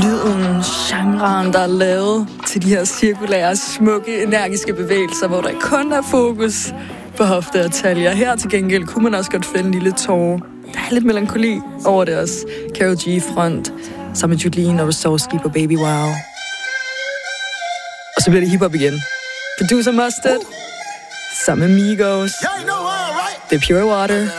lyden, genren, der er lavet til de her cirkulære, smukke, energiske bevægelser, hvor der kun er fokus på hofte og taljer. Her til gengæld kunne man også godt finde en lille tåre. Der er lidt melankoli over det også. Karol G front, sammen med Jolene og Resorski på Baby Wow. Og så bliver det hiphop igen. Producer Mustard, sammen med Migos. Det er Pure Water.